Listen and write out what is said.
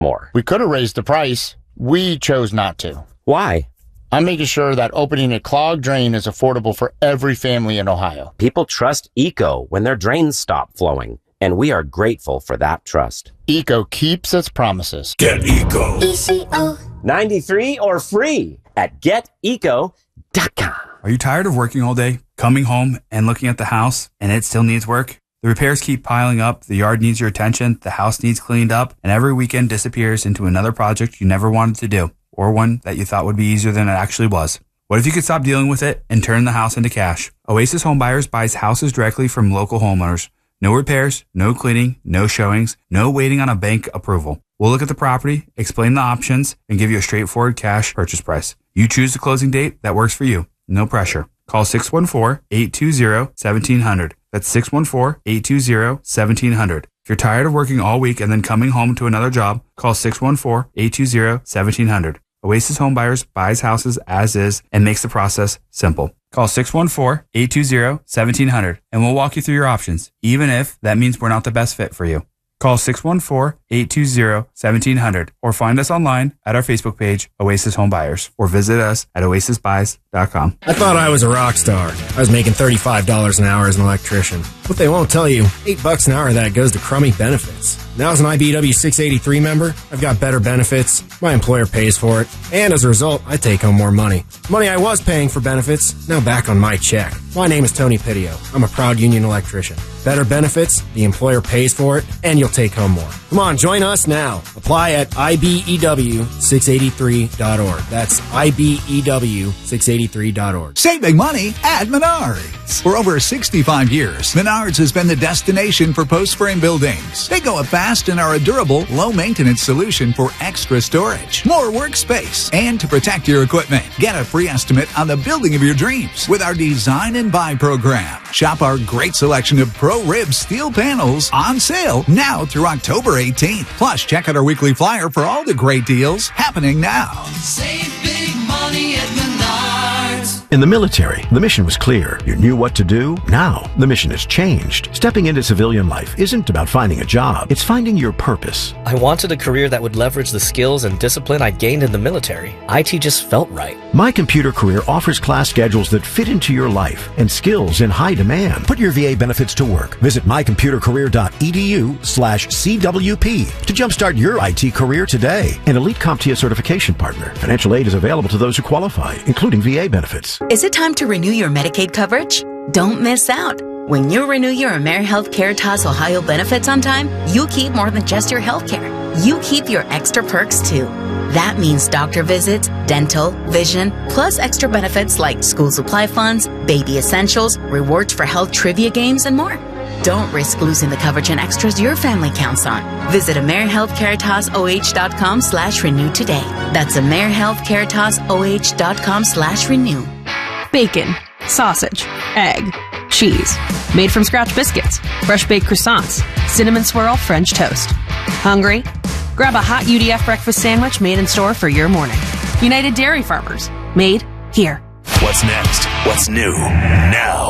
more. We could have raised the price. We chose not to. Why? I'm making sure that opening a clogged drain is affordable for every family in Ohio. People trust ECO when their drains stop flowing, and we are grateful for that trust. ECO keeps its promises. Get ECO. ECO. 93 or free at geteco.com. Are you tired of working all day, coming home and looking at the house, and it still needs work? The repairs keep piling up, the yard needs your attention, the house needs cleaned up, and every weekend disappears into another project you never wanted to do, or one that you thought would be easier than it actually was. What if you could stop dealing with it and turn the house into cash? Oasis Home Buyers buys houses directly from local homeowners. No repairs, no cleaning, no showings, no waiting on a bank approval. We'll look at the property, explain the options, and give you a straightforward cash purchase price. You choose the closing date that works for you. No pressure. Call 614-820-1700. That's 614-820-1700. If you're tired of working all week and then coming home to another job, call 614-820-1700. Oasis Home Buyers buys houses as is and makes the process simple. Call 614-820-1700 and we'll walk you through your options, even if that means we're not the best fit for you. Call 614-820-1700 or find us online at our Facebook page, Oasis Home Buyers, or visit us at oasisbuys.com. I thought I was a rock star. I was making $35 an hour as an electrician. What they won't tell you, $8 an hour of that goes to crummy benefits. Now as an IBW 683 member, I've got better benefits, my employer pays for it, and as a result, I take home more money. Money I was paying for benefits, now back on my check. My name is Tony Pidio. I'm a proud union electrician. Better benefits, the employer pays for it, and you'll take home more. Come on, join us now. Apply at IBEW683.org. That's IBEW683.org. Saving money at Menards. For over 65 years, Menards has been the destination for post-frame buildings. They go up fast and are a durable, low-maintenance solution for extra storage, more workspace, and to protect your equipment. Get a free estimate on the building of your dreams with our Design and Buy program. Shop our great selection of Pro-Rib steel panels on sale now through October 18th. Plus, check out our weekly flyer for all the great deals happening now. Save big money at Menards. In the military, the mission was clear. You knew what to do. Now, the mission has changed. Stepping into civilian life isn't about finding a job. It's finding your purpose. I wanted a career that would leverage the skills and discipline I gained in the military. IT just felt right. My Computer Career offers class schedules that fit into your life and skills in high demand. Put your VA benefits to work. Visit mycomputercareer.edu/CWP to jumpstart your IT career today. An elite CompTIA certification partner. Financial aid is available to those who qualify, including VA benefits. Is it time to renew your Medicaid coverage? Don't miss out. When you renew your AmeriHealth Caritas Ohio benefits on time, you keep more than just your health care. You keep your extra perks too. That means doctor visits, dental, vision, plus extra benefits like school supply funds, baby essentials, rewards for health trivia games, and more. Don't risk losing the coverage and extras your family counts on. Visit AmeriHealthCaritasOH.com/renew today. That's AmeriHealthCaritasOH.com/renew. Bacon, sausage, egg, cheese, made from scratch biscuits, fresh baked croissants, cinnamon swirl French toast. Hungry? Grab a hot UDF breakfast sandwich made in store for your morning. United Dairy Farmers, made here. What's next? What's new now?